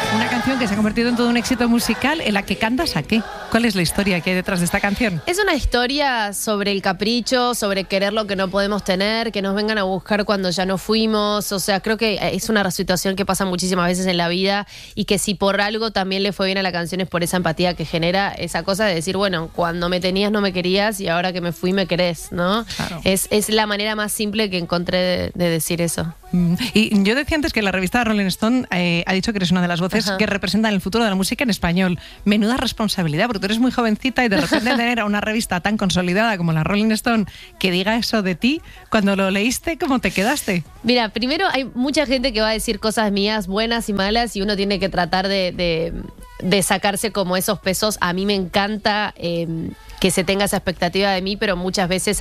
Una canción que se ha convertido en todo un éxito musical, en la que cantas ¿a qué? ¿Cuál es la historia que hay detrás de esta canción? Es una historia sobre el capricho, sobre querer lo que no podemos tener, que nos vengan a buscar cuando ya no fuimos. O sea, creo que es una situación que pasa muchísimas veces en la vida y que si por algo también le fue bien a la canción es por esa empatía que genera esa cosa de decir, bueno, cuando me tenías no me querías y ahora que me fui me querés, ¿no? Claro. Es la manera más simple que encontré de decir eso. Y yo decía antes que la revista Rolling Stone ha dicho que eres una de las voces que representan el futuro de la música en español. Menuda responsabilidad, porque tú eres muy jovencita y de repente tener a una revista tan consolidada como la Rolling Stone que diga eso de ti, cuando lo leíste, ¿cómo te quedaste? Mira, primero hay mucha gente que va a decir cosas mías buenas y malas y uno tiene que tratar de sacarse como esos pesos. A mí me encanta que se tenga esa expectativa de mí, pero muchas veces,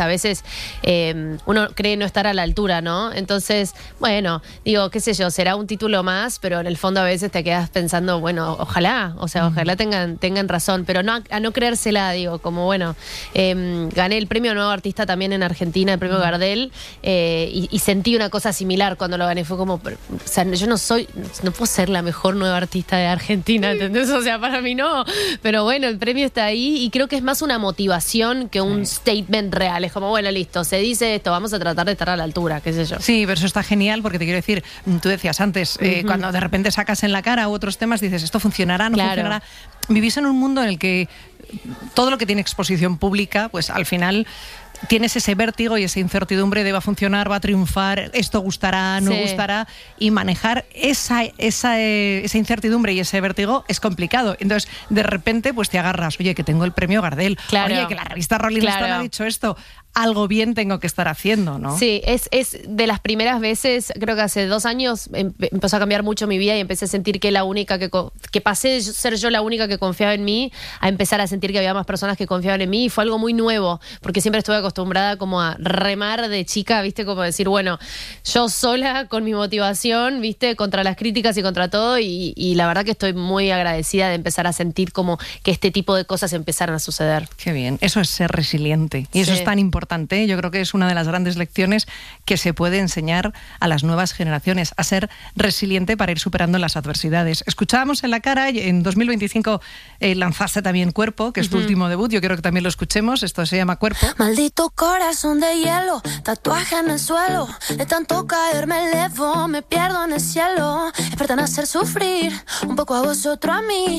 uno cree no estar a la altura, ¿no? Entonces, bueno, digo, qué sé yo, será un título más, pero en el fondo a veces te quedas pensando, bueno, ojalá tengan razón, pero no a no creérsela, digo, como bueno, gané el premio Nuevo Artista también en Argentina, el premio Gardel, y sentí una cosa similar cuando lo gané, fue como, o sea, yo no puedo ser la mejor nueva artista de Argentina, ¿entendés? O sea, para mí no, pero bueno, el premio está ahí y creo que es más una motivación que un statement real. Es como, bueno, listo, se dice esto, vamos a tratar de estar a la altura, qué sé yo. Sí, pero eso está genial porque te quiero decir, tú decías antes, cuando de repente sacas en la cara u otros temas, dices, esto funcionará, no funcionará. Vivís en un mundo en el que todo lo que tiene exposición pública, pues al final tienes ese vértigo y esa incertidumbre de va a funcionar, va a triunfar, esto gustará, no gustará, y manejar esa incertidumbre y ese vértigo es complicado. Entonces, de repente, pues te agarras, oye, que tengo el premio Gardel, oye, que la revista Rolling Stone ha dicho esto, algo bien tengo que estar haciendo, ¿no? Sí, es de las primeras veces, creo que hace 2 años empezó a cambiar mucho mi vida y empecé a sentir que la única que pasé de ser yo la única que confiaba en mí a empezar a sentir que había más personas que confiaban en mí, y fue algo muy nuevo, porque siempre estuve acostumbrada como a remar de chica, ¿viste? Como decir, bueno, yo sola con mi motivación, ¿viste? Contra las críticas y contra todo, y la verdad que estoy muy agradecida de empezar a sentir como que este tipo de cosas empezaran a suceder. Qué bien, eso es ser resiliente, y eso es tan importante. Yo creo que es una de las grandes lecciones que se puede enseñar a las nuevas generaciones, a ser resiliente para ir superando las adversidades. Escuchábamos en La Cara, en 2025 lanzaste también Cuerpo, que es tu último debut, yo quiero que también lo escuchemos, esto se llama Cuerpo. Maldito corazón de hielo, tatuaje en el suelo, de tanto caer me elevo, me pierdo en el cielo, es para hacer sufrir un poco a vosotros, a mí.